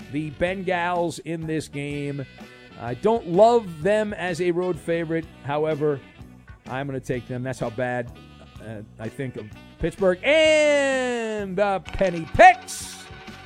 the Bengals in this game. I don't love them as a road favorite. However, I'm going to take them. That's how bad I think of Pittsburgh. And the penny picks.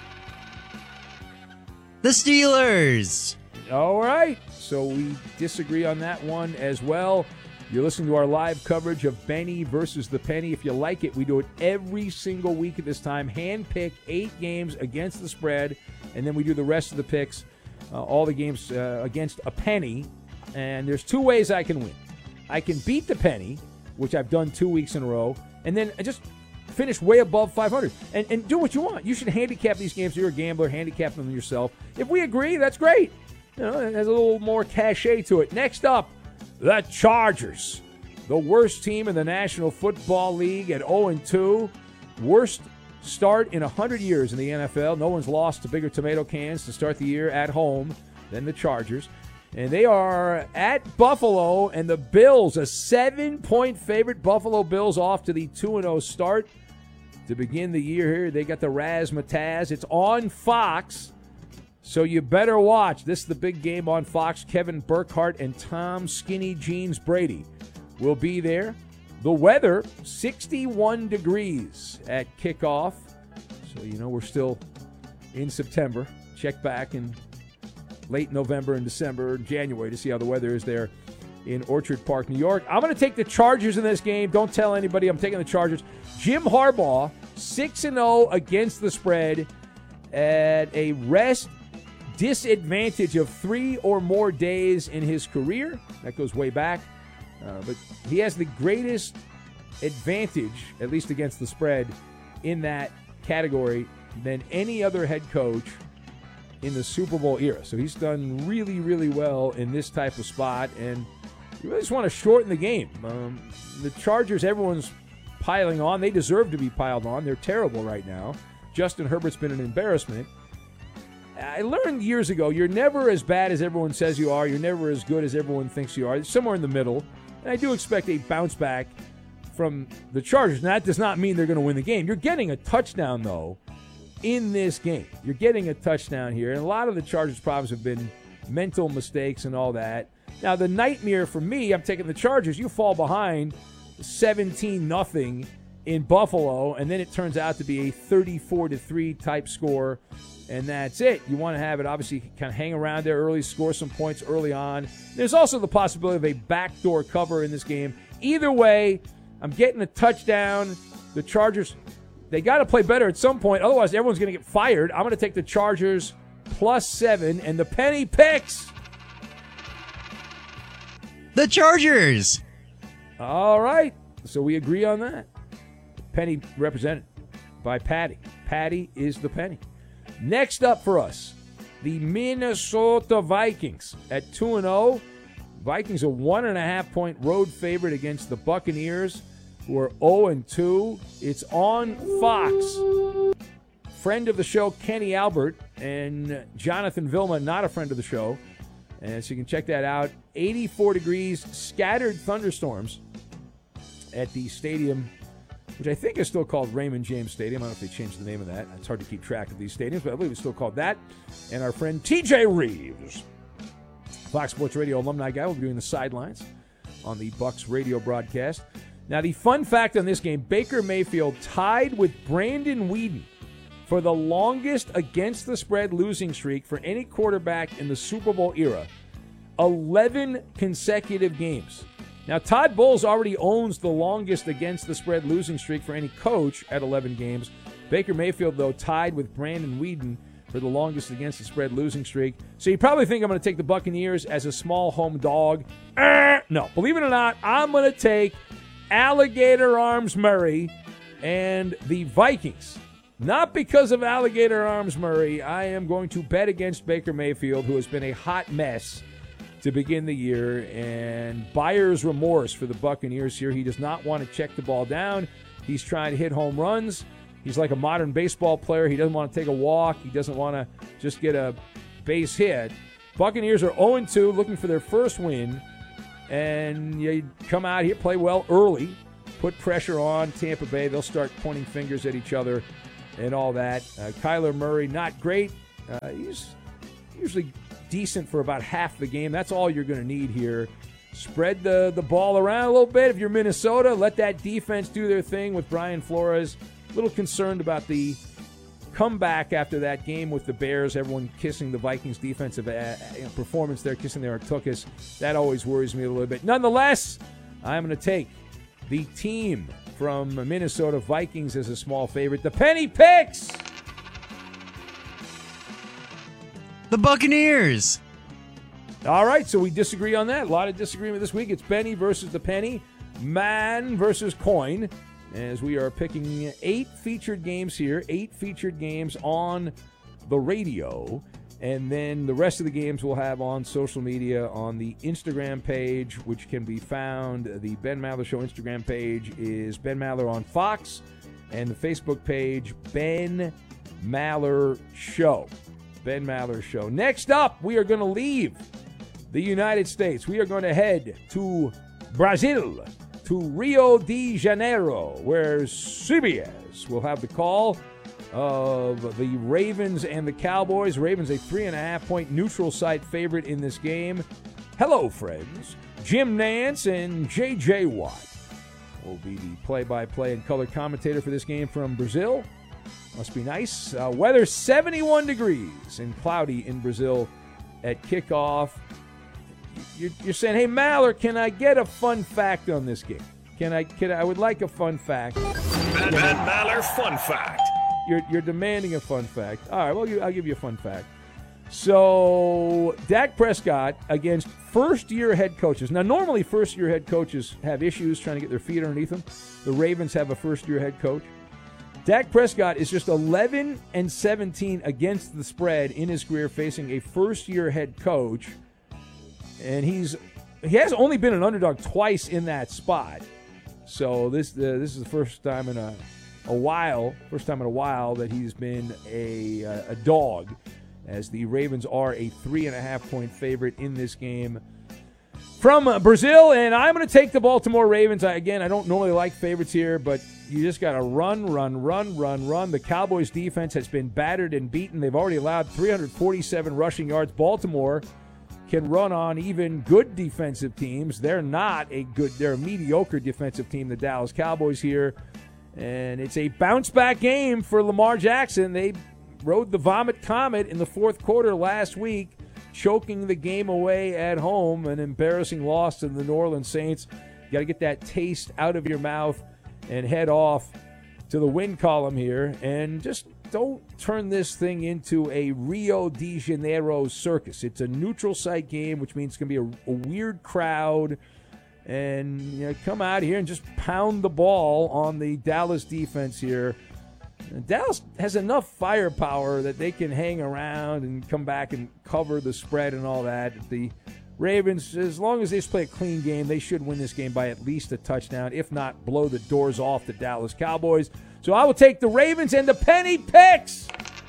The Steelers. All right. So we disagree on that one as well. You're listening to our live coverage of Benny versus the Penny. If you like it, we do it every single week at this time. Hand-pick 8 games against the spread, and then we do the rest of the picks, all the games against a penny. And there's 2 ways I can win. I can beat the penny, which I've done 2 weeks in a row, and then I just finish way above 500. And do what you want. You should handicap these games. You're a gambler. Handicap them yourself. If we agree, that's great. You know, it has a little more cachet to it. Next up, the Chargers, the worst team in the National Football League at 0-2. Worst start in 100 years in the NFL. No one's lost to bigger tomato cans to start the year at home than the Chargers. And they are at Buffalo, and the Bills, a 7-point favorite. Buffalo Bills off to the 2-0 start to begin the year here. They got the razzmatazz. It's on Fox. So you better watch. This is the big game on Fox. Kevin Burkhardt and Tom Skinny Jeans Brady will be there. The weather, 61 degrees at kickoff. So, you know, we're still in September. Check back in late November and December and January to see how the weather is there in Orchard Park, New York. I'm going to take the Chargers in this game. Don't tell anybody I'm taking the Chargers. Jim Harbaugh, 6-0 against the spread at a rest disadvantage of 3 or more days in his career. That goes way back. But he has the greatest advantage, at least against the spread, in that category than any other head coach in the Super Bowl era. So he's done really, really well in this type of spot. And you really just want to shorten the game. The Chargers, everyone's piling on. They deserve to be piled on. They're terrible right now. Justin Herbert's been an embarrassment. I learned years ago, you're never as bad as everyone says you are. You're never as good as everyone thinks you are. Somewhere in the middle. And I do expect a bounce back from the Chargers. Now, that does not mean they're going to win the game. You're getting a touchdown, though, in this game. You're getting a touchdown here. And a lot of the Chargers' problems have been mental mistakes and all that. Now, the nightmare for me, I'm taking the Chargers. You fall behind 17-0 in Buffalo, and then it turns out to be a 34-3 type score. And that's it. You want to have it, obviously, kind of hang around there early, score some points early on. There's also the possibility of a backdoor cover in this game. Either way, I'm getting a touchdown. The Chargers, they got to play better at some point. Otherwise, everyone's going to get fired. I'm going to take the Chargers +7 and the penny picks. The Chargers. All right. So we agree on that. Penny represented by Patty. Patty is the penny. Next up for us, the Minnesota Vikings at 2-0. Vikings a 1.5-point road favorite against the Buccaneers, who are 0-2. It's on Fox. Friend of the show, Kenny Albert, and Jonathan Vilma, not a friend of the show. And so you can check that out. 84 degrees, scattered thunderstorms at the stadium, which I think is still called Raymond James Stadium. I don't know if they changed the name of that. It's hard to keep track of these stadiums, but I believe it's still called that. And our friend TJ Reeves, Fox Sports Radio alumni guy, will be doing the sidelines on the Bucs radio broadcast. Now, the fun fact on this game, Baker Mayfield tied with Brandon Weeden for the longest against the spread losing streak for any quarterback in the Super Bowl era. 11 consecutive games. Now, Todd Bowles already owns the longest against the spread losing streak for any coach at 11 games. Baker Mayfield, though, tied with Brandon Weeden for the longest against the spread losing streak. So you probably think I'm going to take the Buccaneers as a small home dog. No, believe it or not, I'm going to take Alligator Arms Murray and the Vikings. Not because of Alligator Arms Murray. I am going to bet against Baker Mayfield, who has been a hot mess to begin the year, and buyer's remorse for the Buccaneers here. He does not want to check the ball down. He's trying to hit home runs. He's like a modern baseball player. He doesn't want to take a walk. He doesn't want to just get a base hit. Buccaneers are 0-2, looking for their first win, and you come out here, play well early, put pressure on Tampa Bay. They'll start pointing fingers at each other and all that. Kyler Murray, not great. He's usually decent for about half the game. That's all you're going to need here. Spread the ball around a little bit. If you're Minnesota, let that defense do their thing with Brian Flores. A little concerned about the comeback after that game with the Bears. Everyone kissing the Vikings' defensive performance there, kissing their Artukas. That always worries me a little bit. Nonetheless, I'm going to take the team from Minnesota Vikings as a small favorite. The Penny Picks! The Buccaneers. All right, so we disagree on that. A lot of disagreement this week. It's Benny versus the Penny, man versus coin, as we are picking 8 featured games here, 8 featured games on the radio, and then the rest of the games we'll have on social media on the Instagram page, which can be found. The Ben Maller Show Instagram page is Ben Maller on Fox, and the Facebook page, Ben Maller Show. Ben Maller Show. Next up, we are going to leave the United States. We are going to head to Brazil, to Rio de Janeiro, where CBS will have the call of the Ravens and the Cowboys. Ravens a 3.5-point neutral site favorite in this game. Hello, friends. Jim Nance and J.J. Watt will be the play-by-play and color commentator for this game from Brazil. Must be nice. Weather 71 degrees and cloudy in Brazil at kickoff. You're saying, hey, Maller, can I get a fun fact on this game? I would like a fun fact. Ben Maller fun fact. You're demanding a fun fact. All right, well, I'll give you a fun fact. So, Dak Prescott against first-year head coaches. Now, normally first-year head coaches have issues trying to get their feet underneath them. The Ravens have a first-year head coach. Dak Prescott is just 11-17 against the spread in his career facing a first-year head coach. And he has only been an underdog twice in that spot. So this is the first time in a while that he's been a dog, as the Ravens are a 3.5-point favorite in this game from Brazil. And I'm going to take the Baltimore Ravens. I don't normally like favorites here, but you just got to run. The Cowboys defense has been battered and beaten. They've already allowed 347 rushing yards. Baltimore can run on even good defensive teams. They're a mediocre defensive team, the Dallas Cowboys here. And it's a bounce-back game for Lamar Jackson. They rode the Vomit Comet in the fourth quarter last week, choking the game away at home, an embarrassing loss to the New Orleans Saints. You got to get that taste out of your mouth and head off to the win column here, and just don't turn this thing into a Rio de Janeiro circus. It's a neutral site game, which means it's going to be a weird crowd, and come out here and just pound the ball on the Dallas defense here. And Dallas has enough firepower that they can hang around and come back and cover the spread and all that. The Ravens, as long as they just play a clean game, they should win this game by at least a touchdown, if not blow the doors off the Dallas Cowboys. So I will take the Ravens and the Penny Picks.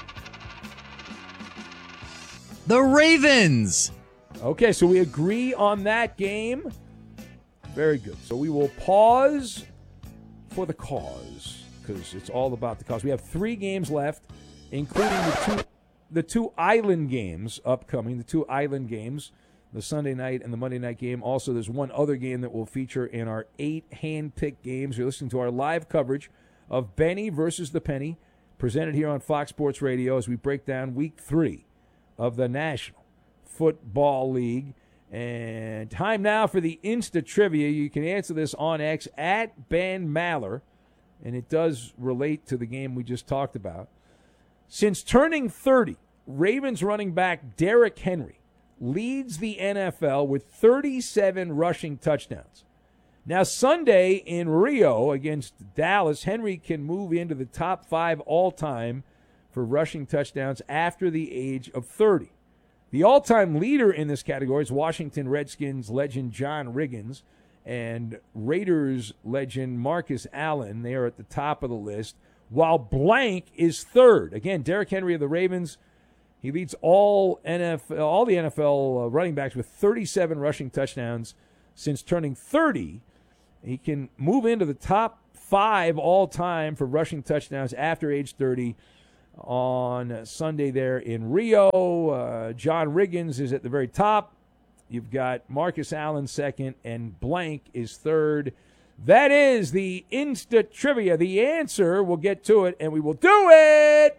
The Ravens. Okay, so we agree on that game. Very good. So we will pause for the cause, because it's all about the cause. We have 3 games left, including the two island games upcoming, the 2 island games, the Sunday night and the Monday night game. Also, there's one other game that will feature in our 8 hand-picked games. You're listening to our live coverage of Benny versus the Penny, presented here on Fox Sports Radio as we break down Week 3 of the National Football League. And time now for the Insta Trivia. You can answer this on X at Ben Maller, and it does relate to the game we just talked about. Since turning 30, Ravens running back Derrick Henry leads the NFL with 37 rushing touchdowns. Now, Sunday in Rio against Dallas, Henry can move into the top 5 all-time for rushing touchdowns after the age of 30. The all-time leader in this category is Washington Redskins legend John Riggins and Raiders legend Marcus Allen. They are at the top of the list, while blank is third. Again, Derrick Henry of the Ravens, he leads all the NFL running backs with 37 rushing touchdowns since turning 30. He can move into the top 5 all-time for rushing touchdowns after age 30. on Sunday there in Rio. John Riggins is at the very top. You've got Marcus Allen second, and Blank is third. That is the Insta Trivia. The answer, we'll get to it, and we will do it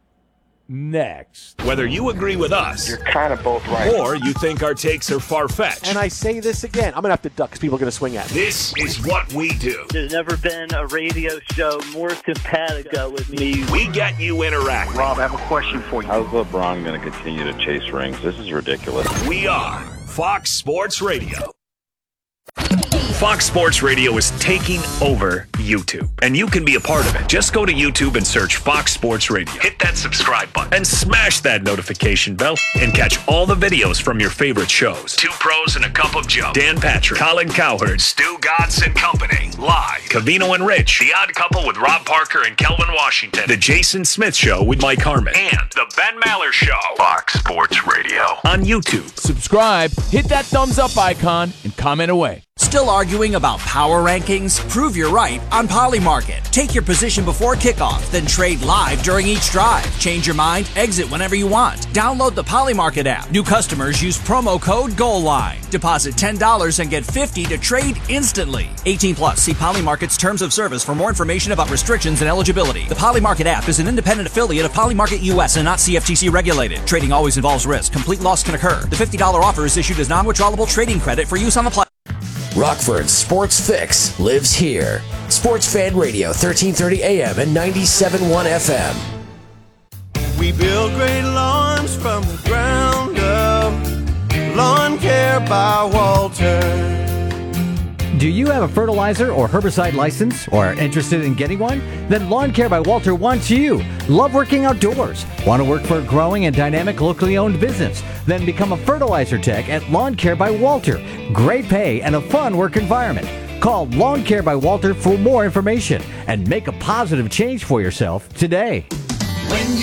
next. Whether you agree with us, You're kind of both right. or you think our takes are far-fetched, And I say this again, I'm going to have to duck because people are going to swing at me. this is what we do. There's never been a radio show more simpatico with me. We get you interacting. Rob, I have a question for you. How's LeBron going to continue to chase rings? This is ridiculous. We are Fox Sports Radio. Fox Sports Radio is taking over YouTube, and you can be a part of it. Just go to YouTube and search Fox Sports Radio. Hit that subscribe button and smash that notification bell and catch all the videos from your favorite shows. Two Pros and a Cup of Joe. Dan Patrick, Colin Cowherd, Stu Godson and Company. Live. Cavino and Rich. The Odd Couple with Rob Parker and Kelvin Washington. The Jason Smith Show with Mike Harmon. And The Ben Maller Show. Fox Sports Radio. On YouTube. Subscribe, hit that thumbs up icon, and comment away. Still arguing about power rankings? Prove you're right on Polymarket. Take your position before kickoff, then trade live during each drive. Change your mind, exit whenever you want. Download the Polymarket app. New customers use promo code GOALLINE. Deposit $10 and get $50 to trade instantly. 18 plus. See Polymarket's terms of service for more information about restrictions and eligibility. The Polymarket app is an independent affiliate of Polymarket US and not CFTC regulated. Trading always involves risk. Complete loss can occur. The $50 offer is issued as non-withdrawable trading credit for use on the platform. Rockford's Sports Fix lives here. Sports Fan Radio, 1330 AM and 97.1 FM. We build great lawns from the ground up. Lawn Care by Walter. Do you have a fertilizer or herbicide license or are interested in getting one? Then Lawn Care by Walter wants you. Love working outdoors? Want to work for a growing and dynamic locally owned business? Then become a fertilizer tech at Lawn Care by Walter. Great pay and a fun work environment. Call Lawn Care by Walter for more information and make a positive change for yourself today.